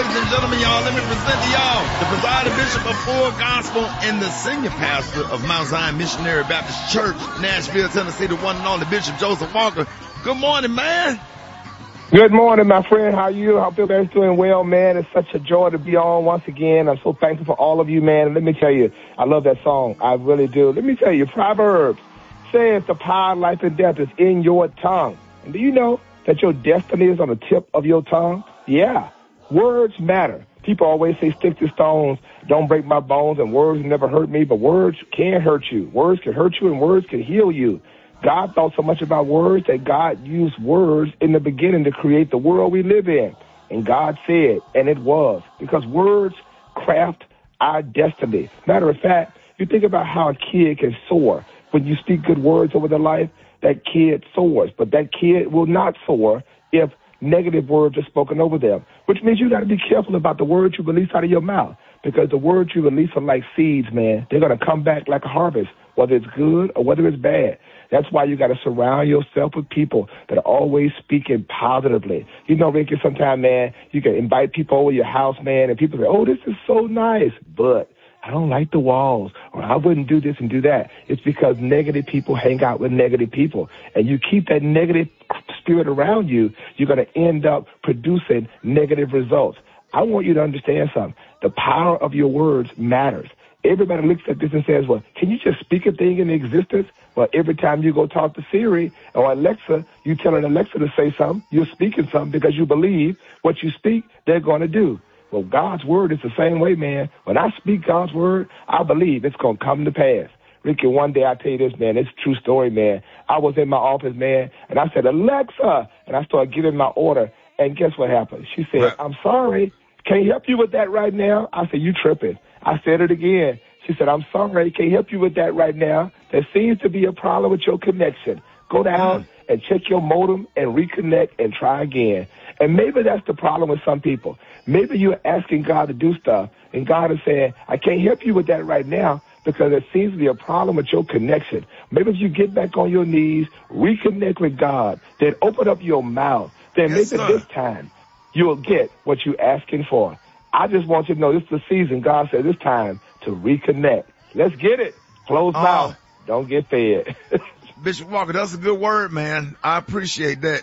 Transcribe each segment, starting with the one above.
ladies and gentlemen, y'all, let me present to y'all the presiding bishop of Full Gospel and the senior pastor of Mount Zion Missionary Baptist Church, Nashville, Tennessee, the one and only Bishop Joseph Walker. Good morning, man. Good morning, my friend. How are you? I hope everybody's doing well, man. It's such a joy to be on once again. I'm so thankful for all of you, man. And let me tell you, I love that song. I really do. Let me tell you, Proverbs says the power of life and death is in your tongue. And do you know that your destiny is on the tip of your tongue? Yeah. Words matter. People always say stick to stones, don't break my bones, and words never hurt me, but words can hurt you. Words can hurt you and words can heal you. God thought so much about words that God used words in the beginning to create the world we live in. And God said, and it was, because words craft our destiny. Matter of fact, you think about how a kid can soar. When you speak good words over their life, that kid soars. But that kid will not soar if negative words are spoken over them, which means you got to be careful about the words you release out of your mouth, because the words you release are like seeds, man. They're going to come back like a harvest, whether it's good or whether it's bad. That's why you got to surround yourself with people that are always speaking positively. You know, Ricky, sometimes, man, you can invite people over your house, man, and people say, oh, this is so nice, but I don't like the walls, or I wouldn't do this and do that. It's because negative people hang out with negative people, and you keep that negative spirit around you, you're going to end up producing negative results. I want you to understand something. The power of your words matters. Everybody looks at this and says, well, can you just speak a thing into existence? Well, every time you go talk to Siri or Alexa, you telling Alexa to say something, you're speaking something because you believe what you speak, they're going to do. Well, God's word is the same way, man. When I speak God's word, I believe it's going to come to pass. Ricky, one day I tell you this, man, it's a true story, man. I was in my office, man, and I said, Alexa, and I started giving my order, and guess what happened? She said, I'm sorry, can't help you with that right now. I said, you tripping. I said it again. She said, I'm sorry, can't help you with that right now. There seems to be a problem with your connection. Go down and check your modem and reconnect and try again. And maybe that's the problem with some people. Maybe you're asking God to do stuff, and God is saying, I can't help you with that right now because there seems to be a problem with your connection. Maybe if you get back on your knees, reconnect with God, then open up your mouth, then maybe this time you'll get what you're asking for. I just want you to know this is the season. God said it's time to reconnect. Let's get it. Close mouth. Don't get fed. Bishop Walker, that's a good word, man. I appreciate that.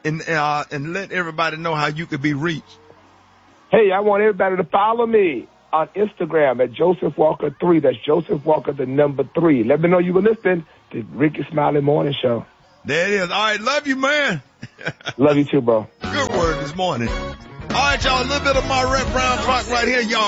And let everybody know how you could be reached. Hey, I want everybody to follow me on Instagram at Joseph Walker 3. That's Joseph Walker, the number 3. Let me know you were listening to Ricky Smiley Morning Show. There it is. All right. Love you, man. Love you too, bro. Good word this morning. All right, y'all. A little bit of my Red Brown Clock right here, y'all.